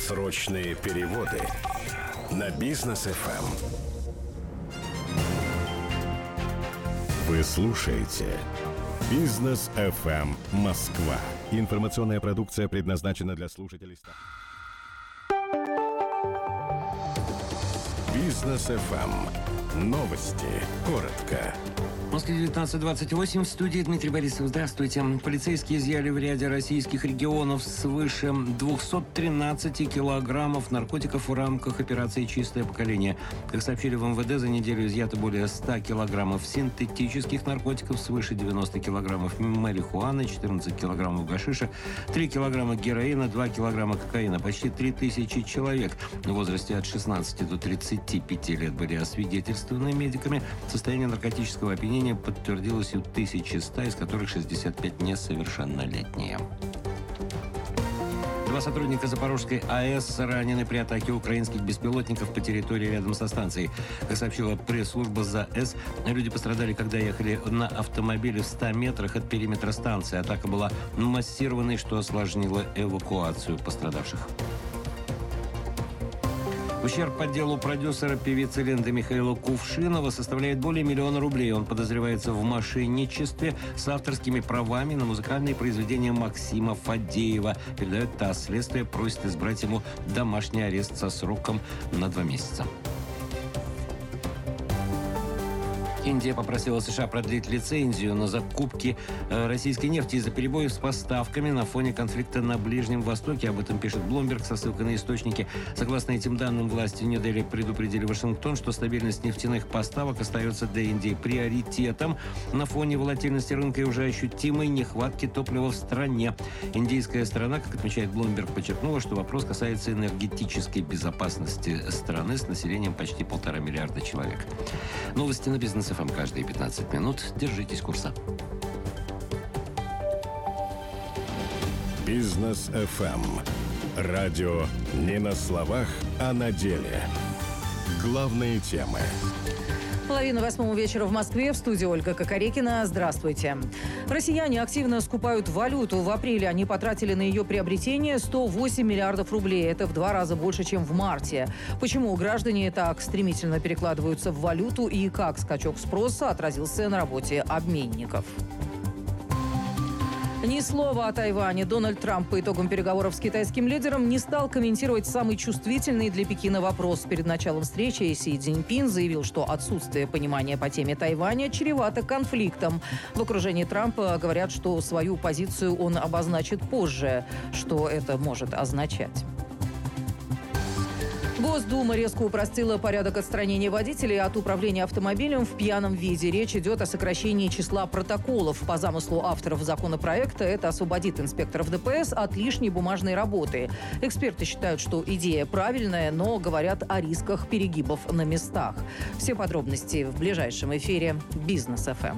Срочные переводы на Бизнес ФМ. Вы слушаете Бизнес ФМ Москва. Информационная продукция предназначена для слушателей. Бизнес ФМ. Новости. Коротко. В Москве 19:28, в студии Дмитрий Борисов. Здравствуйте. Полицейские изъяли в ряде российских регионов свыше 213 килограммов наркотиков в рамках операции «Чистое поколение». Как сообщили в МВД, за неделю изъято более 100 килограммов синтетических наркотиков, свыше 90 килограммов марихуаны, 14 килограммов гашиша, 3 килограмма героина, 2 килограмма кокаина. Почти 3000 человек в возрасте от 16 до 35 лет были освидетельствованы медиками. Состояние наркотического опьянения подтвердилось у 1100, из которых 65 несовершеннолетние. 2 сотрудника Запорожской АЭС ранены при атаке украинских беспилотников по территории рядом со станцией. Как сообщила пресс-служба ЗАЭС, люди пострадали, когда ехали на автомобиле в 100 метрах от периметра станции. Атака была массированной, что осложнило эвакуацию пострадавших. Ущерб по делу продюсера певицы Ленды Михаила Кувшинова составляет более 1 000 000 рублей. Он подозревается в мошенничестве с авторскими правами на музыкальные произведения Максима Фадеева. Передает ТАСС. Следствие просит избрать ему домашний арест со сроком на 2 месяца. Индия попросила США продлить лицензию на закупки российской нефти из-за перебоев с поставками на фоне конфликта на Ближнем Востоке. Об этом пишет Bloomberg со ссылкой на источники. Согласно этим данным, власти Нью-Дели предупредили Вашингтон, что стабильность нефтяных поставок остается для Индии приоритетом на фоне волатильности рынка и уже ощутимой нехватки топлива в стране. Индийская сторона, как отмечает Bloomberg, подчеркнула, что вопрос касается энергетической безопасности страны с населением почти 1,5 миллиарда человек. Новости на Бизнес ФМ каждые 15 минут. Держитесь курса. Бизнес ФМ. Радио не на словах, а на деле. Главные темы. 7:30 вечера в Москве. В студии Ольга Кокорекина. Здравствуйте. Россияне активно скупают валюту. В апреле они потратили на ее приобретение 108 миллиардов рублей. Это в 2 раза больше, чем в марте. Почему граждане так стремительно перекладываются в валюту и как скачок спроса отразился на работе обменников? Ни слова о Тайване. Дональд Трамп по итогам переговоров с китайским лидером не стал комментировать самый чувствительный для Пекина вопрос. Перед началом встречи Си Цзиньпин заявил, что отсутствие понимания по теме Тайваня чревато конфликтом. В окружении Трампа говорят, что свою позицию он обозначит позже. Что это может означать? Госдума резко упростила порядок отстранения водителей от управления автомобилем в пьяном виде. Речь идет о сокращении числа протоколов. По замыслу авторов законопроекта это освободит инспекторов ДПС от лишней бумажной работы. Эксперты считают, что идея правильная, но говорят о рисках перегибов на местах. Все подробности в ближайшем эфире Бизнес ФМ.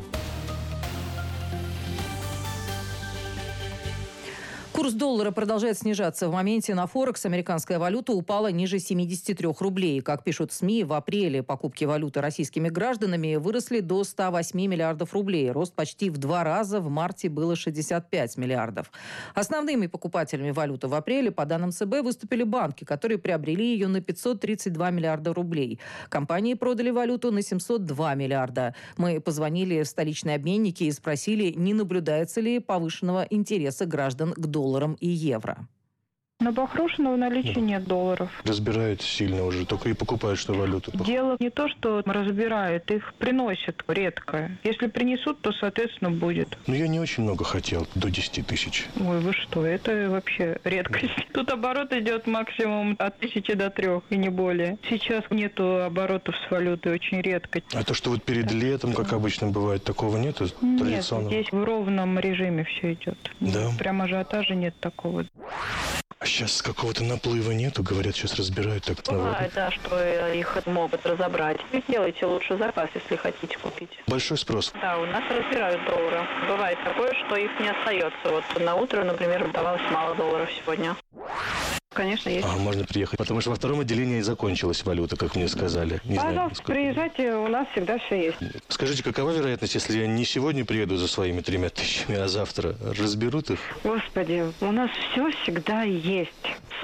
Курс доллара продолжает снижаться. В моменте на Форекс американская валюта упала ниже 73 рублей. Как пишут СМИ, в апреле покупки валюты российскими гражданами выросли до 108 миллиардов рублей. Рост почти в 2 раза. В марте было 65 миллиардов. Основными покупателями валюты в апреле, по данным ЦБ, выступили банки, которые приобрели ее на 532 миллиарда рублей. Компании продали валюту на 702 миллиарда. Мы позвонили в столичные обменники и спросили, не наблюдается ли повышенного интереса граждан к доллару и евро. На Бахрушина в наличии нет долларов. Разбирают сильно уже, только и покупают, что валюту. Дело не то, что разбирают, их приносят редко. Если принесут, то, соответственно, будет. Но я не очень много хотел, до 10 тысяч. Ой, вы что, это вообще редкость. Тут оборот идет максимум от 1000 до 3 и не более. Сейчас нету оборотов с валютой, очень редко. А то, что вот перед летом, как обычно бывает, такого нету традиционного? Нет, здесь в ровном режиме все идет. Да? Прям ажиотажа нет такого. А сейчас какого-то наплыва нету, говорят, сейчас разбирают так. Бывает, да, что их могут разобрать. Делайте лучше запас, если хотите купить. Большой спрос. Да, у нас разбирают доллары. Бывает такое, что их не остается. Вот на утро, например, давалось мало долларов сегодня. Конечно, есть. Можно приехать, потому что во втором отделении закончилась валюта, как мне сказали. Не Пожалуйста, знаю, приезжайте, у нас всегда все есть. Скажите, какова вероятность, если я не сегодня приеду за своими 3000, а завтра разберут их? Господи, у нас все всегда есть.